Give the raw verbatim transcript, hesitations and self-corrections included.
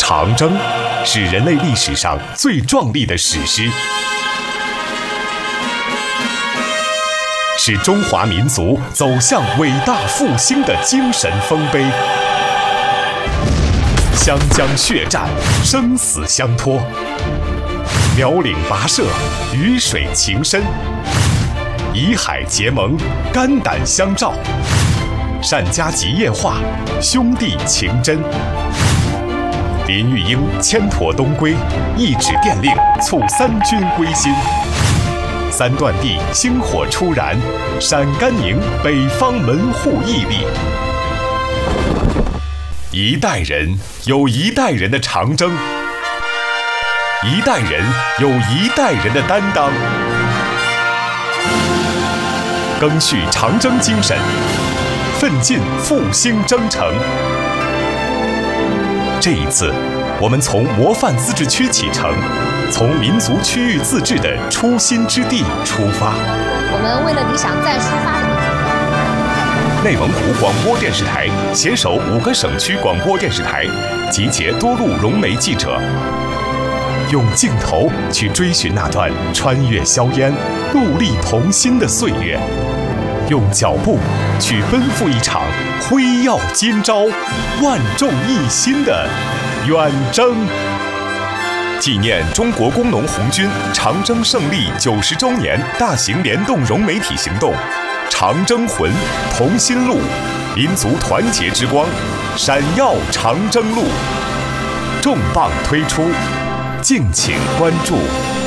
长征是人类历史上最壮丽的史诗，是中华民族走向伟大复兴的精神丰碑。湘江血战，生死相托；辽岭跋涉，鱼水情深；以海结盟，肝胆相照；单家集业化，兄弟情真。林玉英牵驼东归，一纸电令促三军归心。三段地星火初燃，陕甘宁北方门户屹立。一代人有一代人的长征，一代人有一代人的担当，赓续长征精神，奋进复兴征程。这一次，我们从模范自治区启程，从民族区域自治的初心之地出发。 我们为了理想再出发。 内蒙古广播电视台携手五个省区广播电视台，集结多路融媒记者，用镜头去追寻那段穿越硝烟、戮力同心的岁月，用脚步去奔赴一场辉耀今朝、万众一心的远征。纪念中国工农红军长征胜利九十周年大型联动融媒体行动，长征魂，同心路，民族团结之光，闪耀长征路，重磅推出，敬请关注。